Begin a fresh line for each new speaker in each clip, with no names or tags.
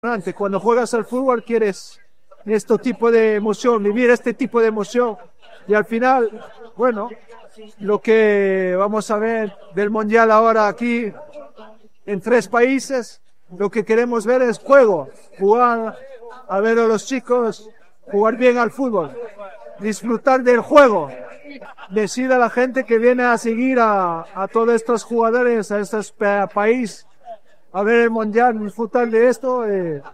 Cuando juegas al fútbol quieres este tipo de emoción, vivir este tipo de emoción. Y al final, bueno, lo que vamos a ver del Mundial ahora aquí en 3 países, lo que queremos ver es juego, jugar, a ver a los chicos jugar bien al fútbol, disfrutar del juego, decir a la gente que viene a seguir a todos estos jugadores, a estos países, a ver el Mundial, disfrutar de esto,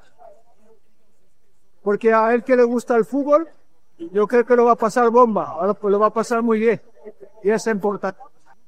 porque a él que le gusta el fútbol, yo creo que lo va a pasar bomba, ahora pues lo va a pasar muy bien, y es importante.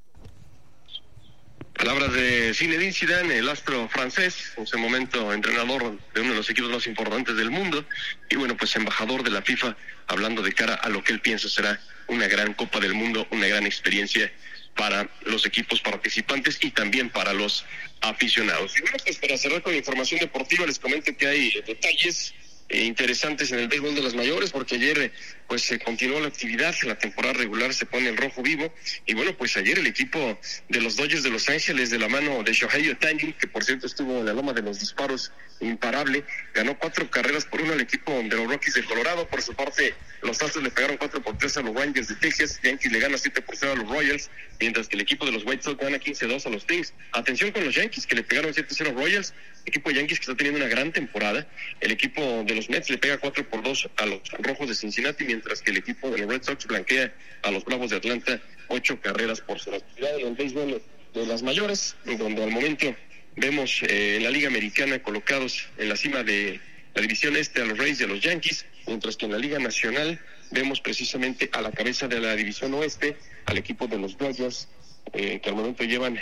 Palabras de Zinedine Zidane, el astro francés, en ese momento entrenador de uno de los equipos más importantes del mundo, y bueno, pues embajador de la FIFA, hablando de cara a lo que él piensa será una gran Copa del Mundo, una gran experiencia para los equipos participantes y también para los aficionados. Y bueno, pues para cerrar con la información deportiva, les comento que hay detalles interesantes en el béisbol de las mayores, porque ayer pues se continuó la actividad, la temporada regular se pone el rojo vivo, y bueno, pues ayer el equipo de los Dodgers de Los Ángeles, de la mano de Shohei Ohtani, que por cierto estuvo en la loma de los disparos, imparable, ganó 4-1 al equipo de los Rockies de Colorado. Por su parte, los Astros le pegaron 4-3 a los Rangers de Texas, Yankees le gana 7-0 a los Royals, mientras que el equipo de los White Sox gana 15-2 a los Twins. Atención con los Yankees, que le pegaron 7-0 a Royals, equipo Yankees que está teniendo una gran temporada. El equipo de los Mets le pega 4-2 a los Rojos de Cincinnati, mientras que el equipo de los Red Sox blanquea a los Bravos de Atlanta 8-0. La actividad del béisbol de las mayores, donde al momento vemos en la Liga Americana colocados en la cima de la división este a los Rays y a los Yankees, mientras que en la Liga Nacional vemos precisamente a la cabeza de la división oeste al equipo de los Dodgers, que al momento llevan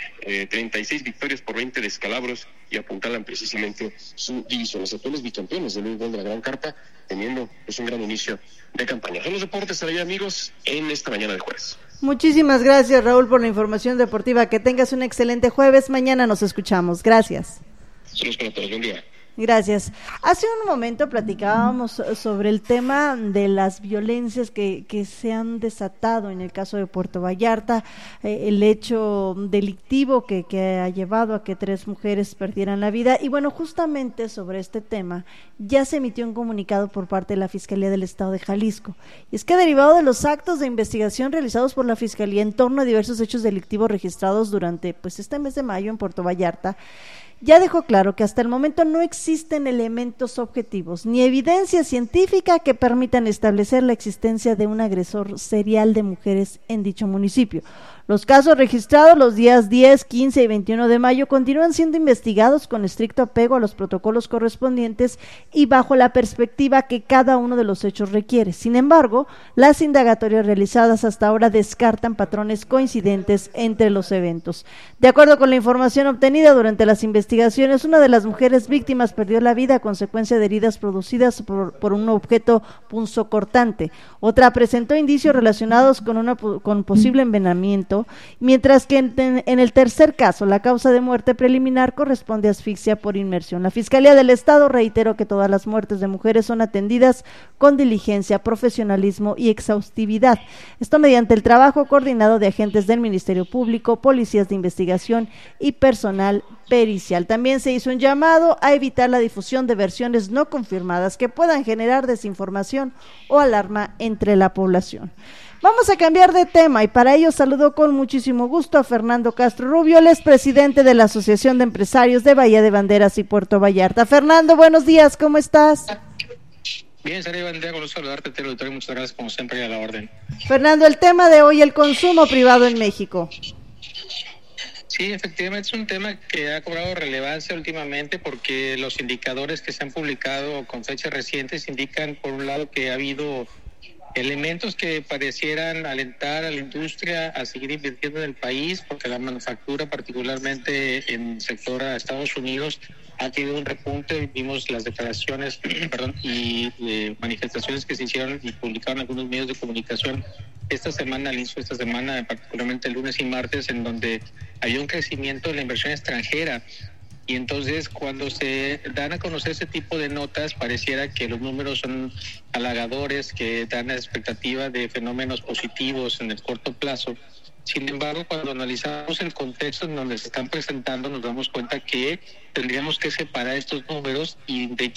36 victorias por 20 descalabros y apuntalan precisamente su división. Los actuales bicampeones del béisbol de la Gran Carpa, teniendo pues un gran inicio de campaña. Son los deportes, ahí amigos, en esta mañana de jueves.
Muchísimas gracias, Raúl, por la información deportiva. Que tengas un excelente jueves. Mañana nos escuchamos. Gracias.
Saludos para todos. Buen día.
Gracias. Hace un momento platicábamos sobre el tema de las violencias que se han desatado en el caso de Puerto Vallarta, el hecho delictivo que ha llevado a que 3 mujeres perdieran la vida. Y bueno, justamente sobre este tema ya se emitió un comunicado por parte de la Fiscalía del Estado de Jalisco. Y es que derivado de los actos de investigación realizados por la Fiscalía en torno a diversos hechos delictivos registrados durante este mes de mayo en Puerto Vallarta, ya dejó claro que hasta el momento no existen elementos objetivos ni evidencia científica que permitan establecer la existencia de un agresor serial de mujeres en dicho municipio. Los casos registrados los días 10, 15 y 21 de mayo continúan siendo investigados con estricto apego a los protocolos correspondientes y bajo la perspectiva que cada uno de los hechos requiere. Sin embargo, las indagatorias realizadas hasta ahora descartan patrones coincidentes entre los eventos. De acuerdo con la información obtenida durante las investigaciones, una de las mujeres víctimas perdió la vida a consecuencia de heridas producidas por un objeto punzocortante. Otra presentó indicios relacionados con posible envenenamiento, mientras que en el tercer caso, la causa de muerte preliminar corresponde a asfixia por inmersión. La Fiscalía del Estado reiteró que todas las muertes de mujeres son atendidas con diligencia, profesionalismo y exhaustividad. Esto mediante el trabajo coordinado de agentes del Ministerio Público, policías de investigación y personal pericial. También se hizo un llamado a evitar la difusión de versiones no confirmadas que puedan generar desinformación o alarma entre la población. Vamos a cambiar de tema y para ello saludo con muchísimo gusto a Fernando Castro Rubio, él es presidente de la Asociación de Empresarios de Bahía de Banderas y Puerto Vallarta. Fernando, buenos días, ¿cómo estás?
Bien, Sara Iván, con saludarte, auditorio, muchas gracias como siempre y a la orden.
Fernando, el tema de hoy, el consumo privado en México.
Sí, efectivamente es un tema que ha cobrado relevancia últimamente porque los indicadores que se han publicado con fechas recientes indican, por un lado, que ha habido elementos que parecieran alentar a la industria a seguir invirtiendo en el país, porque la manufactura, particularmente en el sector a Estados Unidos, ha tenido un repunte. Vimos las declaraciones y manifestaciones que se hicieron y publicaron algunos medios de comunicación esta semana, al inicio de esta semana, particularmente el lunes y martes, en donde había un crecimiento de la inversión extranjera. Y entonces, cuando se dan a conocer ese tipo de notas, pareciera que los números son halagadores, que dan la expectativa de fenómenos positivos en el corto plazo. Sin embargo, cuando analizamos el contexto en donde se están presentando, nos damos cuenta que tendríamos que separar estos números y de